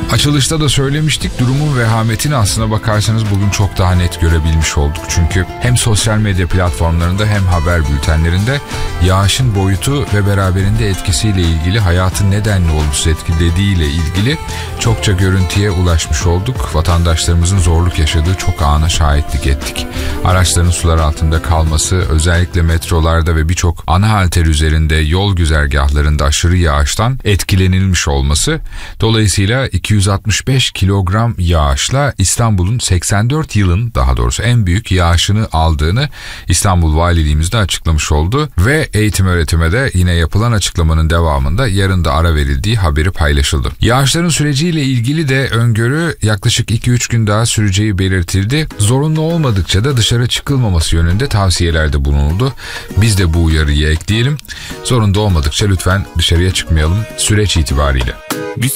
Açılışta da söylemiştik, durumun vehametini aslına bakarsanız bugün çok daha net görebilmiş olduk. Çünkü hem sosyal medya platformlarında hem haber bültenlerinde yağışın boyutu ve beraberinde etkisiyle ilgili, hayatın nedenli olumsuz etkilediğiyle ilgili çokça görüntüye ulaşmış olduk. Vatandaşlarımızın zorluk yaşadığı çok ana şahitlik ettik. Araçların sular altında kalması, özellikle metrolarda ve birçok ana halter üzerinde yol güzergahlarında aşırı yağıştan etkilenilmiş olması, dolayısıyla 265 kilogram yağışla İstanbul'un 84 yılın daha doğrusu en büyük yağışını aldığını İstanbul Valiliğimiz de açıklamış oldu ve eğitim öğretime de yine yapılan açıklamanın devamında yarın da ara verildiği haberi paylaşıldı. Yağışların süreciyle ilgili de öngörü yaklaşık 2-3 gün daha süreceği belirtildi. Zorunlu olmadıkça da dışarı çıkılmaması yönünde tavsiyelerde bulunuldu. Biz de bu uyarıyı ekleyelim. Zorunda olmadıkça lütfen dışarıya çıkmayalım süreç itibariyle. Bir